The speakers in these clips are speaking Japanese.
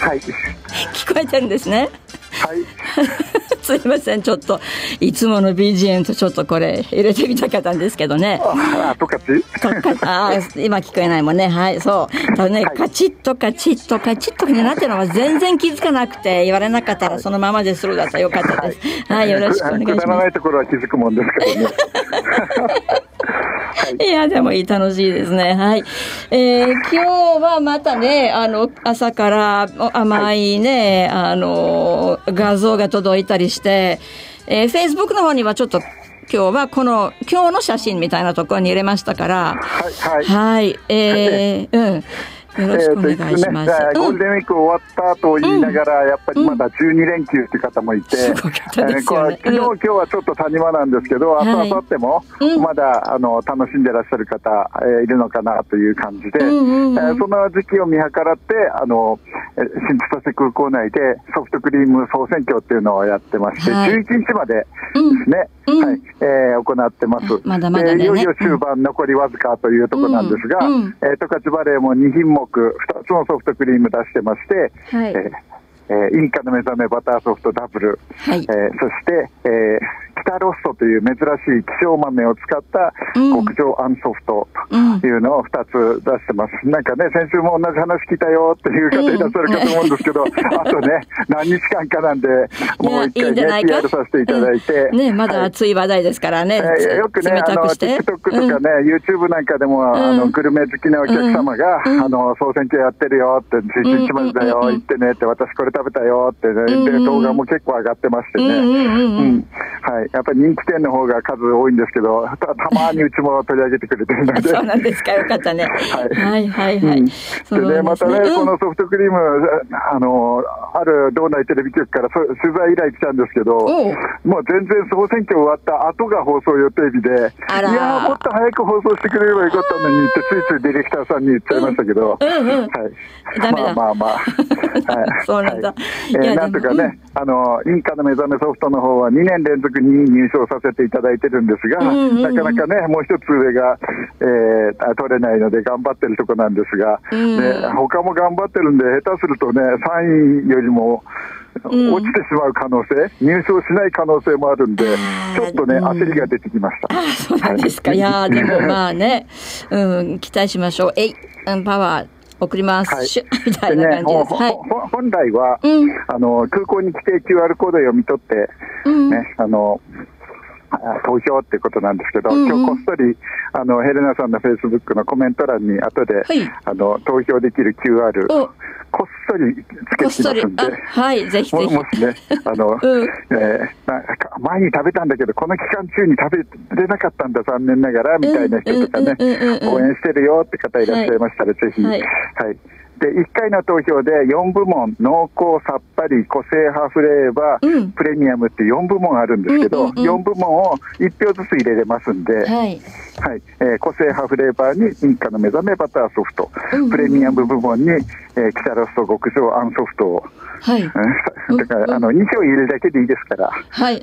はい。 聞こえてるんですね。 はい。 すいません、ちょっといつもの BGM とちょっとこれ入れてみたかったんですけどね。 トカチ。 今聞こえないもんね。はい、そう。ただね、カチッとカチッとカチッとになってるのは全然気づかなくて、言われなかったらそのままでスルーだったらよかったです。はい、よろしくお願いします。 くだらないところは気づくもんですけどね。 いや、でも楽しいですね。はい。今日はまたね、朝から甘いね、画像が届いたりして、Facebook の方にはちょっと、今日は今日の写真みたいなところに入れましたから、はい。よろしくお願いします。 ゴールデンウィーク終わったと言いながら、やっぱりまだ12連休っていう方もいて、昨日、今日はちょっと谷間なんですけど、明日、明後日もまだ楽しんでらっしゃる方いるのかなという感じで、その時期を見計らって、新千歳空港内でソフトクリーム総選挙っていうのをやってまして、11日までですね、行ってます。 まだまだね。 いよいよ終盤残りわずかというところなんですが、十勝バレーも2品目、2つのソフトクリーム出してまして、インカの目覚めバターソフトダブル、そして、北ロッソという珍しい希少豆を使った極上あんソフトというのを2つ出してます。なんかね、先週も同じ話聞いたよっていう方いらっしゃるかと思うんですけど、あとね、何日間かなんで、もう一回ね、PR させていただいて。 ね、まだ熱い話題ですからね。 よくね、TikTok とかね、YouTube なんかでも、グルメ好きなお客様が、総選挙やってるよって、11日までだよ、行ってねって、私これ食べたよってね、動画も結構上がってましてね。はい。やっぱり人気店の方が数多いんですけど、たまにうちも取り上げてくれてるので。 そうなんですか、よかったね。はい。でね、またね、このソフトクリーム、ある道内テレビ局から取材依頼来たんですけど、もう全然総選挙終わった後が放送予定日で、いやもっと早く放送してくれればよかったのにって、ついついディレクターさんに言っちゃいましたけど、 ダメだ。そうなんだ。 なんとかね、インカの目覚めソフトの方は2年連続に入賞させていただいてるんですが、なかなかね、もう一つ上が、取れないので頑張ってるとこなんですが、他も頑張ってるんで、下手するとね、3位よりも落ちてしまう可能性、入賞しない可能性もあるんで、ちょっとね、焦りが出てきました。 そうなんですか。いやでもまあね、期待しましょう。パワー送ります、みたいな感じです。 本来は、空港に来て QR コードを読み取って、投票っていうことなんですけど、今日こっそりヘレナさんのフェイスブックのコメント欄に後で、投票できる QR こっそりつけてきますんで、 ぜひぜひ。 もしね、前に食べたんだけどこの期間中に食べれなかったんだ残念ながらみたいな人とかね、応援してるよって方いらっしゃいましたら、ぜひ。で1回の投票で4部門、濃厚、さっぱり、個性派フレーバー、プレミアムって4部門あるんですけど、4部門を1票ずつ入れれますんで、個性派フレーバーにインカの目覚めバターソフト、プレミアム部門に、北ロスト極上あんソフトを、だから2票入れるだけでいいですから。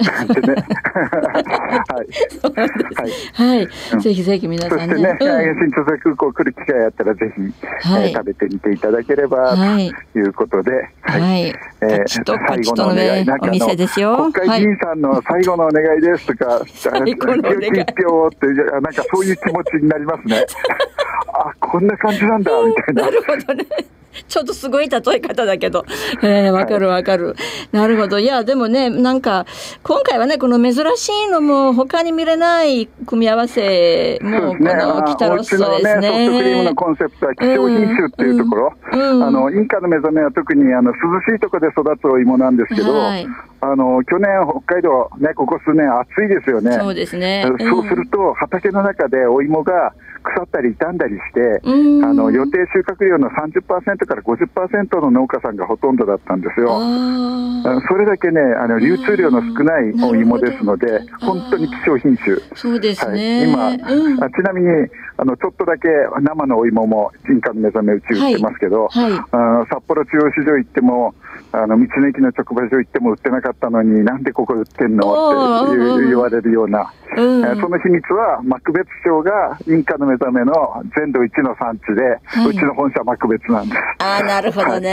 ぜひぜひ皆さんね。 そしてね、新千歳空港来る機会あったらぜひ食べてみていただければということで、 最後のお願い、お店ですよ。 国会議員さんの最後のお願いですとか、一票ってなんかそういう気持ちになりますね。あ、こんな感じなんだみたいな。 なるほどね。ちょっとすごい例え方だけど、わかるわかる。なるほど。いや、でもね、なんか、今回はね、この珍しいのも、他に見れない組み合わせも、この北ロッソですね。 うちのね、ソフトクリームのコンセプトは希少品種っていうところ。インカの目覚めは特に涼しいところで育つお芋なんですけど、去年北海道ね、ここ数年暑いですよね。 そうですね。 そうすると、畑の中でお芋が腐ったり傷んだりして、予定収穫量の 30% から 50% の農家さんがほとんどだったんですよ。それだけね、流通量の少ないお芋ですので、本当に希少品種。 そうですね。 今、ちなみに、ちょっとだけ生のお芋もインカの目覚めうち売ってますけど、札幌中央市場行っても、道の駅の直売所行っても売ってなかったのになんでここ売ってんのって言われるような、その秘密は幕別町がインカの目覚めの全土一の産地で、うちの本社幕別なんです。 なるほどね。